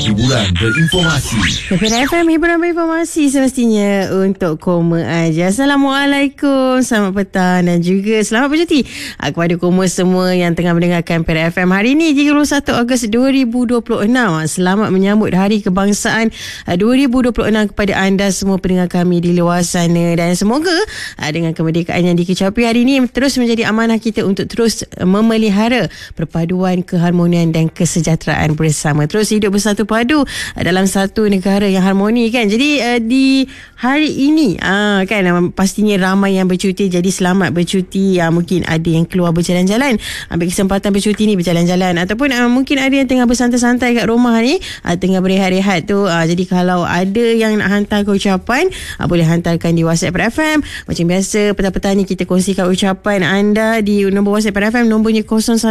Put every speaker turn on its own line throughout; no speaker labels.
hiburan berinformasi.
FM hiburan berinformasi semestinya untuk koma aja. Assalamualaikum, selamat petang dan juga selamat bercuti kepada koma semua yang tengah mendengarkan Perak FM hari ini 31 Ogos 2026. Selamat menyambut Hari Kebangsaan 2026 kepada anda semua pendengar kami di luar sana, dan semoga dengan kemerdekaan yang dikecapi hari ini terus menjadi amanah kita untuk terus memelihara perpaduan, keharmonian dan kesejahteraan bersama, terus hidup bersatu padu dalam satu negara yang harmoni kan. Jadi di hari ini kan pastinya ramai yang bercuti, jadi selamat bercuti. Mungkin ada yang keluar berjalan-jalan, ambil kesempatan bercuti ni berjalan-jalan, ataupun mungkin ada yang tengah bersantai-santai kat rumah ni, tengah berehat-rehat tu. Jadi kalau ada yang nak hantar ke ucapan, boleh hantarkan di WhatsApp FM. Macam biasa petang-petang ni kita kongsikan ucapan anda di nombor WhatsApp FM, nombornya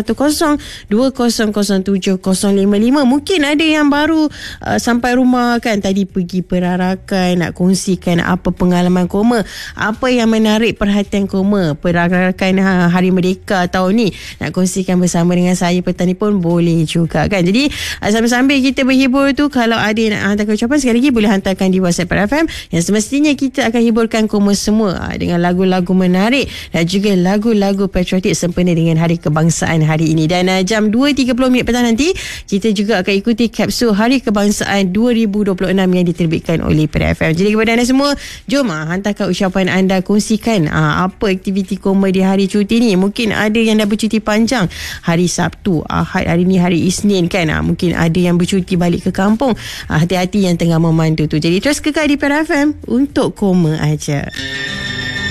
0102007055. Mungkin ada yang baru sampai rumah kan, tadi pergi perarakan, nak kongsikan apa pengalaman koma, apa yang menarik perhatian koma perarakan Hari Merdeka tahun ni, nak kongsikan bersama dengan saya petang ni pun boleh juga kan. Jadi sambil-sambil kita berhibur tu, kalau ada yang nak hantarkan ucapan, sekali lagi boleh hantarkan di WhatsApp FM yang semestinya kita akan hiburkan koma semua dengan lagu-lagu menarik dan juga lagu-lagu patriotik sempena dengan Hari Kebangsaan hari ini. Dan jam 2.30 petang nanti kita juga akan ikuti kapsul Hari Kebangsaan 2026 yang diterbitkan oleh Perak FM. Jadi kepada anda semua, jom hantarkan ucapan anda, kongsikan apa aktiviti koma di hari cuti ni. Mungkin ada yang dah bercuti panjang hari Sabtu, Ahad, hari ni hari Isnin kan. Mungkin ada yang bercuti balik ke kampung. Hati-hati yang tengah memandu tu. Jadi terus kekal di Perak FM untuk koma aja.